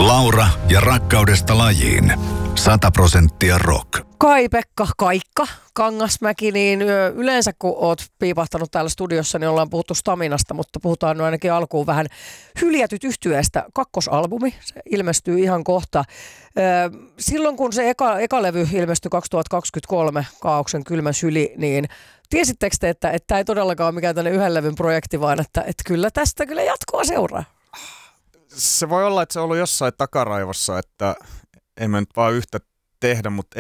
Laura ja rakkaudesta lajiin. 100% rock. Kai-Pekka Kaikka Kangasmäki, niin yleensä kun oot piipahtanut täällä studiossa, niin ollaan puhuttu Staminasta, mutta puhutaan nyt ainakin alkuun vähän Hyljätyt yhtyeestä. Kakkosalbumi, se ilmestyy ihan kohta. Silloin kun se eka levy ilmestyi 2023, Kaaoksen kylmä syli, niin tiesittekö te, että tämä ei todellakaan ole mikään tämmöinen yhden levyn projekti, vaan että kyllä tästä kyllä jatkoa seuraa? Se voi olla, että se on ollut jossain takaraivossa, että ei me nyt vaan yhtä tehdä, mutta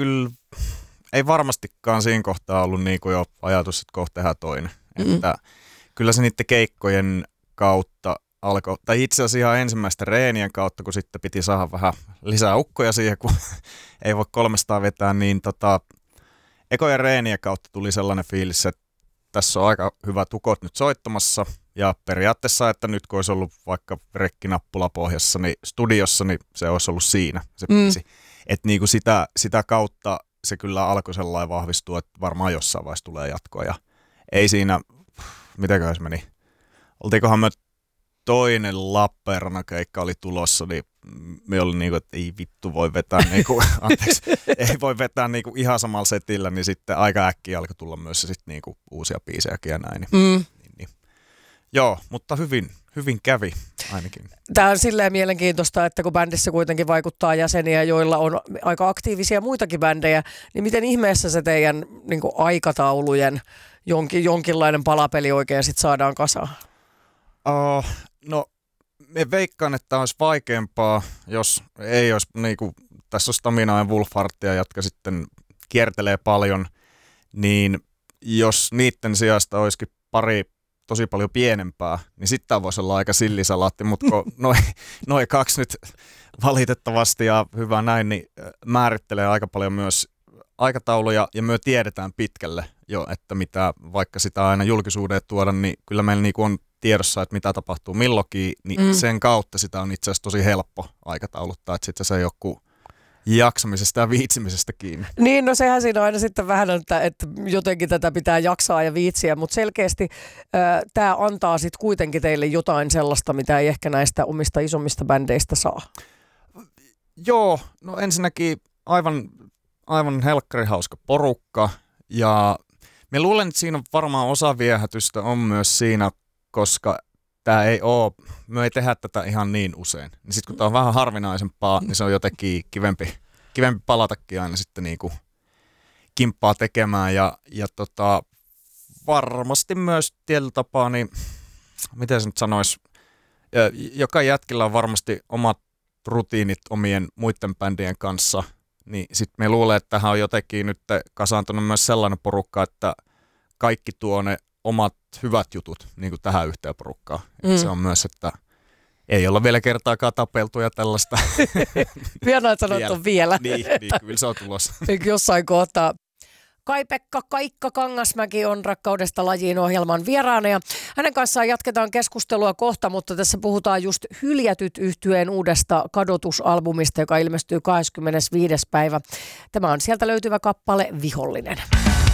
ei varmastikaan siinä kohtaa ollut niin kuin jo ajatus, että kohta tehdään toinen. Että kyllä se niiden keikkojen kautta alkoi, tai itse asiassa ihan ensimmäistä reenien kautta, kun sitten piti saada vähän lisää ukkoja siihen, kun ei voi 300 vetää, niin ekojen reenien kautta tuli sellainen fiilis, että tässä on aika hyvät ukot nyt soittamassa, ja periaatteessa, että nyt kun olisi ollut vaikka rekkinappula pohjassa, niin studiossa, niin se olisi ollut siinä se biisi. Että niinku sitä kautta se kyllä alkoi sellainen vahvistua, että varmaan jossain vaiheessa tulee jatkoa. Ja ei siinä, mitenköhän se meni, oltiinkohan me toinen Lappeenrannan-keikka oli tulossa, niin me oli niinku, että ei vittu voi vetää, niinku, anteeksi, ei voi vetää niinku ihan samalla setillä, niin sitten aika äkkiä alkoi tulla myös sit niinku uusia biisejäkin ja näin. Niin. Joo, mutta hyvin kävi ainakin. Tämä on silleen mielenkiintoista, että kun bändissä kuitenkin vaikuttaa jäseniä, joilla on aika aktiivisia muitakin bändejä, niin miten ihmeessä se teidän niin kuin aikataulujen jonkinlainen palapeli oikein sit saadaan kasaan? No, me veikkaan, että olisi vaikeampaa, jos ei olisi, niin kuin, tässä on Stamina ja Wolfhartia, jotka sitten kiertelee paljon, niin jos niiden sijasta olisikin pari tosi paljon pienempää, niin sitten tämä voisi olla aika sillisalaatti, mutta kun noi kaksi nyt valitettavasti ja hyvä näin, niin määrittelee aika paljon myös aikatauluja ja me tiedetään pitkälle jo, että mitä vaikka sitä aina julkisuuteen tuoda, niin kyllä meillä niinku on tiedossa, että mitä tapahtuu milloinkin, niin sen kautta sitä on itse asiassa tosi helppo aikatauluttaa, että sitten se ei ole jaksamisesta ja viitsimisestä kiinni. Niin, no sehän siinä aina sitten vähän, että jotenkin tätä pitää jaksaa ja viitsiä, mutta selkeästi tämä antaa sitten kuitenkin teille jotain sellaista, mitä ei ehkä näistä omista isommista bändeistä saa. Joo, no ensinnäkin aivan helkkari hauska porukka ja me luulen, että siinä on varmaan osa viehätystä on myös siinä, koska me ei tehdä tätä ihan niin usein. Niin sitten kun tämä on vähän harvinaisempaa, niin se on jotenkin kivempi palatakin aina sitten niinku kimppaa tekemään. Ja varmasti myös tietyllä tapaa, niin miten se nyt sanoisi, joka jätkillä on varmasti omat rutiinit omien muiden bändien kanssa. Niin sitten me luulee, että tähän on jotenkin nyt kasaantunut myös sellainen porukka, että kaikki tuo ne omat hyvät jutut niin kuin tähän yhteen porukkaan. Se on myös, että ei olla vielä kertaakaan tapeltu ja tällaista. Vielä on sanottu vielä. Niin, kyllä se on tulossa. Jossain kohtaa. Kai-Pekka Kaikka Kangasmäki on Rakkaudesta lajiin -ohjelman vieraana ja hänen kanssaan jatketaan keskustelua kohta, mutta tässä puhutaan just Hyljätyt -yhtyeen uudesta Kadotus-albumista, joka ilmestyy 25. päivä. Tämä on sieltä löytyvä kappale Vihollinen.